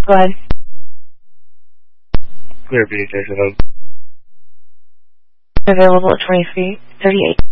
Go ahead. Clear, BHA, hello. Available at 2338.